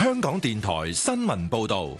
香港電台新聞報道。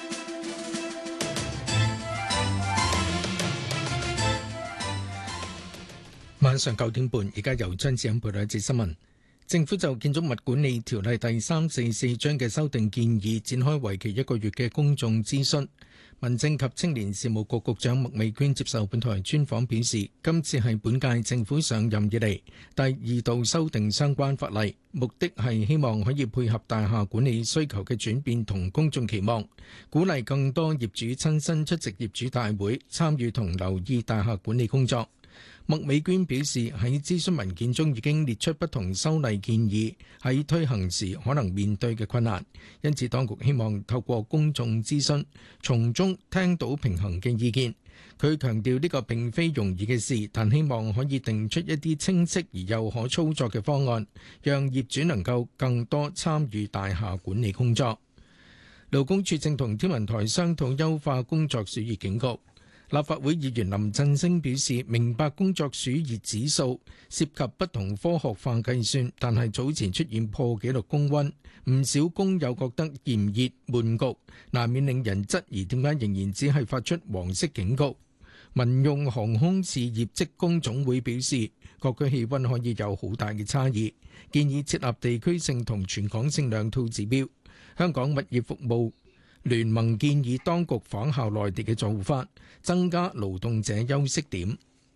晚上9點半，而家由張志恩報道一節新聞。政府就建築物管理條例第344章嘅修訂建議展開為期1個月嘅公眾諮詢。民政及青年事務局局長麥美娟接受本台專訪表示，今次係本屆政府上任以嚟第2度修訂相關法例，目的係希望可以配合大廈管理需求嘅轉變同公眾期望，鼓勵更多業主親身出席業主大會，參與同留意大廈管理工作。麥美娟表示，喺諮詢文件中已經列出不同修例建議喺推行時可能面對嘅困難，因此當局希望透過公眾諮詢，從中聽到平衡嘅意見。佢強調呢個並非容易嘅事，但希望可以定出一啲清晰而又可操作嘅方案，讓業主能夠更多參與大廈管理工作。勞工處正同天文台商討優化工作暑熱警告。立法會議員林振昇表示，明白工作暑熱指數涉及不同科學化計算，但係早前出現破紀錄高溫，唔少工友覺得炎熱悶焗，難免令人質疑點解仍然只係發出黃色警告。民用航空事業職工總會表示，各區氣溫可以有好大嘅差異，建議設立地區性同全港性兩套指標。香港物業服務聯盟建議當局仿效內地嘅做法，增加勞動者休息點。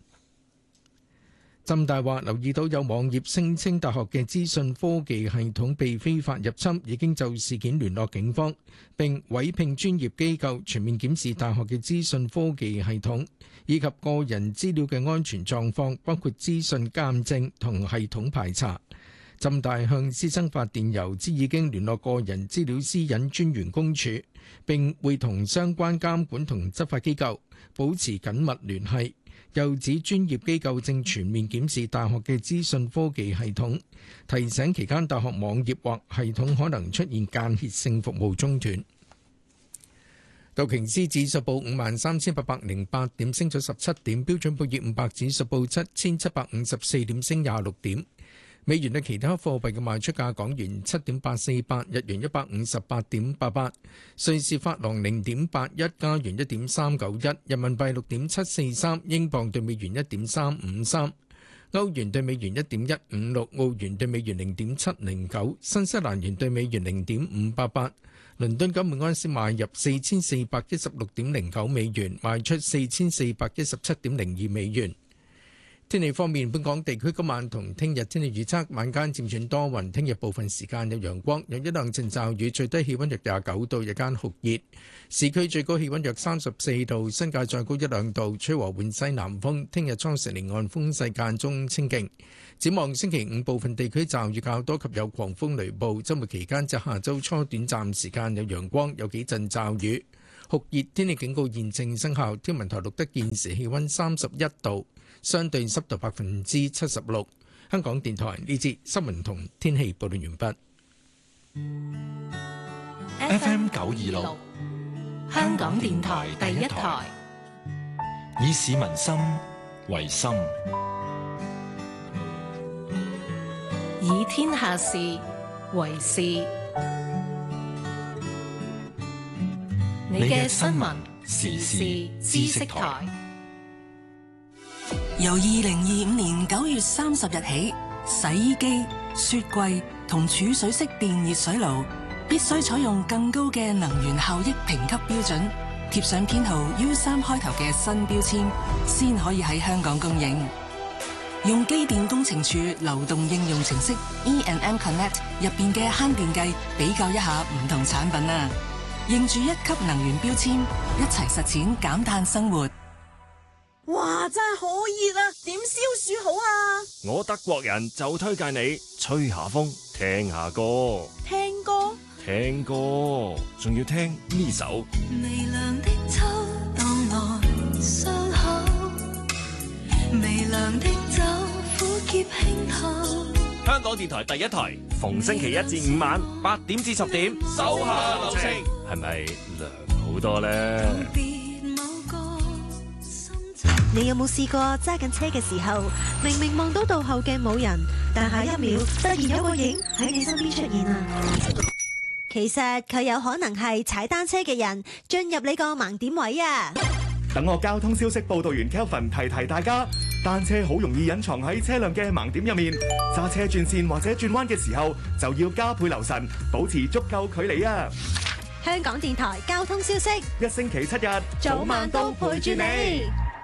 浸大話留意到有網頁聲稱大學嘅資訊科技系統被非法入侵，已經就事件聯絡警方，並委聘專業機構全面檢視大學嘅資訊科技系統以及個人資料嘅安全狀況，包括資訊鑑證同系統排查。浸大向師生發電郵，指已經聯絡個人資料私隱專員公署，並會同相關監管同執法機構保持緊密聯繫。又指專業機構正全面檢視大學嘅資訊科技系統，提醒期間大學網頁或系統可能出現間歇性服務中斷。道瓊斯指數報53,808點，升咗17點；標準普爾500指數報7,754點，升26點。美元對其他貨幣嘅賣出價：港元7.848，日元158.88，瑞士法郎0.81，加元1.391，人民幣6.743，英鎊對美元1.353，歐元對美元1.156，澳元對美元0.709，新西蘭元對美元0.588。倫敦金每安士買入4416.09美元，賣出4417.02美元。天氣方面，本港地區今晚同聽日天氣預測：晚間漸轉多雲，聽日部分時間有陽光，有一兩陣驟雨，最低氣溫約29度，日間酷熱。市區最高氣溫約34度，新界再高一兩度，吹和緩西南風。聽日初時離岸風勢間中清勁。展望星期五，部分地區驟雨較多及有狂風雷暴。週末期間至下週初短暫時間有陽光，有幾陣驟雨。酷熱天氣警告現正生效。天文台錄得現時氣溫31度。相對濕度76%。香港電台呢節新聞同天氣報道完畢。FM 926， 香港電台第一台， 以市民心為心， 以天下事為事。你嘅新聞時事知識台。 由2025年9月30日起，洗衣機、雪櫃同儲水式電熱水爐必須採用更高嘅能源效益評級標準，貼上編號 U3 開頭嘅新標籤，先可以喺香港供應。用機電工程署流動應用程式 E&M Connect 入邊嘅慳電計，比較一下唔同產品啊！認住1級能源標籤，一齊實踐減碳生活。 哇！真係好熱啊，點消暑好啊？ 我德國人就推介你吹下風，聽下歌。 聽歌？ 聽歌，仲要聽呢首。 微涼的秋蕩來傷口，微涼的酒苦澀輕透。 香港電台第一台，逢星期1至5晚8點至10點，手下留情，係咪涼好多呢？ 你有冇試過揸緊車嘅時候，明明望到倒後鏡冇人，但下一秒突然有個影喺你身邊出現啊？ 其實佢有可能係踩單車嘅人進入你個盲點位啊！ 等我交通消息報導員 Kelvin 提大家，單車好容易隱藏喺車輛嘅盲點入面，揸車轉線或者轉彎嘅時候就要加倍留神，保持足夠距離啊！ 香港電台交通消息， 一星期7日， 早晚都陪住你。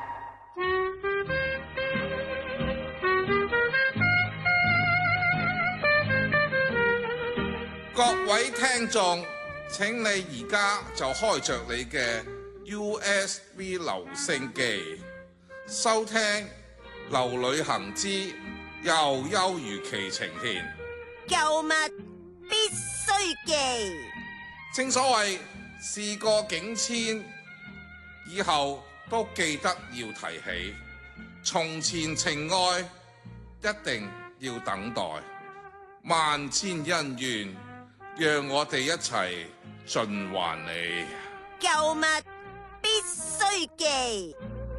各位聽眾，請你而家就開着你嘅 USB 留聲機，收聽《流旅行之又優如期呈現》。 購物必須記。 正所謂事過境遷，以後都記得要提起。從前情愛一定要等待，萬千恩怨，讓我哋一齊盡還你。 購物必須記。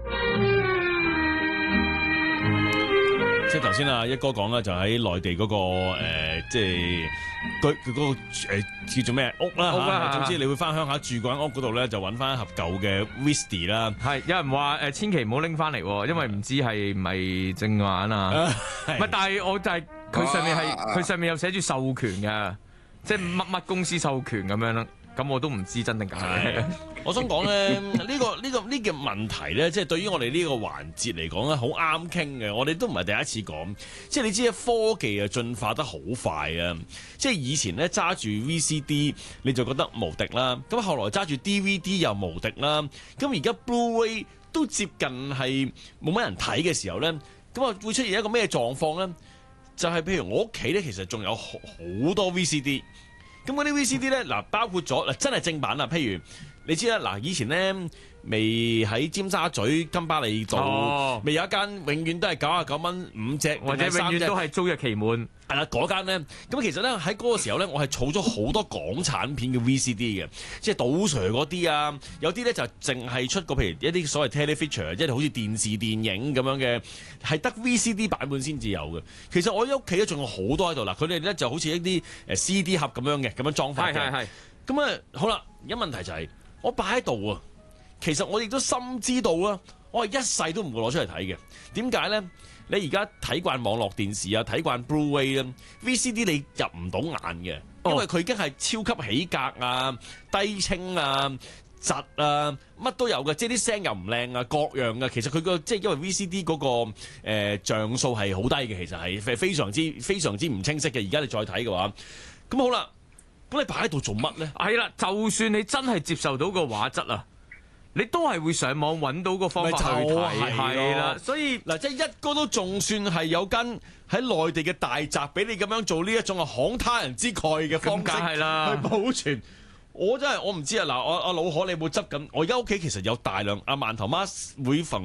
即係頭先一哥講啦，就喺內地嗰個即係佢嗰個叫做咩屋啦嚇。總之你會翻鄉下住嗰間屋嗰度咧，就揾翻一盒舊嘅 whisky 啦。 係有人話千祈唔好拎翻嚟，因為唔知係唔係正版啊。唔係，但係我就係佢上面有寫住授權嘅，即係乜公司授權咁樣啦。咁我都唔知真定假嘅。 我想講咧，呢個問題咧，即係對於我哋呢個環節嚟講咧，好啱傾嘅。我哋都唔係第一次講，即係你知科技啊進化得好快啊！即係以前咧揸住 VCD 你就覺得無敵啦，咁後來揸住 DVD 又無敵啦，咁而家 Blu-ray 都接近係冇乜人睇嘅時候咧，咁啊會出現一個咩狀況咧？就係譬如我屋企咧，其實仲有好多 VCD。咁嗰啲 VCD 咧，嗱包括咗嗱真係正版啦。譬如你知啦，嗱以前咧未喺尖沙咀金巴利道，未有一間永遠都係99蚊5隻， 或者永遠都係租約期滿。 係啦，嗰間咧，咁其實咧喺嗰個時候咧，我係儲咗好多港產片嘅 VCD 嘅，即係賭 Sir 嗰啲啊，有啲咧就淨係出過譬如一啲所謂 telefeature， 即係好似電視電影咁樣嘅，係得 VCD 版本先至有嘅。其實我屋企咧仲有好多喺度啦，佢哋咧就好似一啲CD 盒咁樣嘅，咁樣裝法嘅。係。咁啊，好啦，而家問題就係我擺喺度啊，其實我亦都深知道啊，我係一世都唔會攞出嚟睇嘅。點解咧？你而家睇慣網絡電視啊，睇慣 Blu-ray 啊 ，VCD 你入唔到眼嘅，因為佢已經係超級起格啊、低清啊、窒啊，乜都有嘅，即係啲聲又唔靚啊，各樣嘅。其實佢個即係因為 VCD 嗰個像素係好低嘅，其實係非常之唔清晰嘅。而家你再睇嘅話，咁好啦，咁你擺喺度做乜咧？ 係啦，就算你真係接受到個畫質啊，你都係會上網揾到個方法去睇，係啦，所以嗱，即係一哥都仲算係有間喺內地嘅大宅俾你咁樣做呢一種慷他人之慨嘅方式去保存。我真係我唔知啊！嗱，我老可你有冇執緊？我而家屋企其實有大量阿饅頭媽每逢